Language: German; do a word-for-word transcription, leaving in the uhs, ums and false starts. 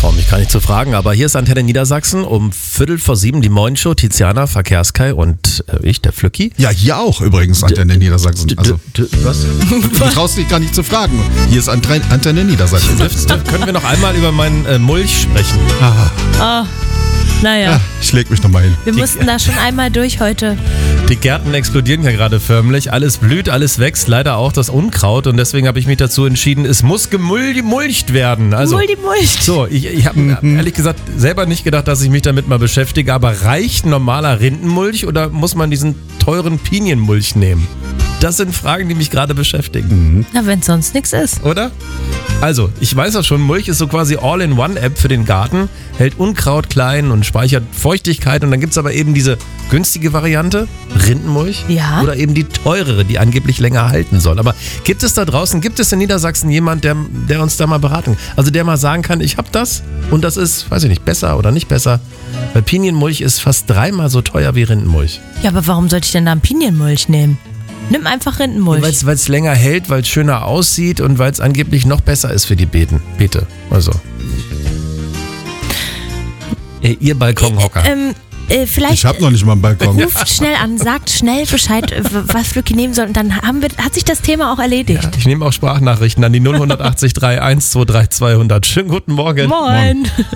traue mich gar nicht zu fragen, aber hier ist Antenne Niedersachsen um Viertel vor sieben die Morgenshow. Tiziana, Verkehrskai und äh, ich, der Flücki. Ja, hier auch übrigens Antenne Niedersachsen. D- Also, d- d- was? du traust dich gar nicht zu fragen. Hier ist Antre- Antenne Niedersachsen. Dürft, dürft, können wir noch einmal über meinen äh, Mulch sprechen? Oh, naja, Ja, ich leg mich nochmal hin. wir mussten da schon einmal durch heute. Die Gärten explodieren ja gerade förmlich. Alles blüht, alles wächst, leider auch das Unkraut. Und deswegen habe ich mich dazu entschieden, es muss gemulcht werden. Also, Muldi Mulch. so, ich, ich habe ehrlich gesagt selber nicht gedacht, dass ich mich damit mal beschäftige. Aber reicht normaler Rindenmulch oder muss man diesen teuren Pinienmulch nehmen? Das sind Fragen, die mich gerade beschäftigen. Na, wenn sonst nichts ist. Oder? Also, ich weiß ja schon, Mulch ist so quasi All-in-One-App für den Garten, hält Unkraut klein und speichert Feuchtigkeit und dann gibt es aber eben diese günstige Variante, Rindenmulch, Ja. oder eben die teurere, die angeblich länger halten soll. Aber gibt es da draußen, gibt es in Niedersachsen jemand, der, der uns da mal beraten, also der mal sagen kann, ich habe das und das ist, weiß ich nicht, besser oder nicht besser, weil Pinienmulch ist fast dreimal so teuer wie Rindenmulch. Ja, aber warum sollte ich denn da einen Pinienmulch nehmen? Nimm einfach Rindenmulch. Weil es länger hält, weil es schöner aussieht und weil es angeblich noch besser ist für die Beeten. Beete. Also. Äh, ihr Balkonhocker. ähm, äh, vielleicht Ich habe noch nicht mal einen Balkon. ruft schnell an, sagt schnell Bescheid, w- was Flücki nehmen soll und dann haben wir, hat sich das Thema auch erledigt. Ich nehme auch Sprachnachrichten an die null achtzig drei eins zwei drei zweihundert. Schönen guten Morgen. Moin.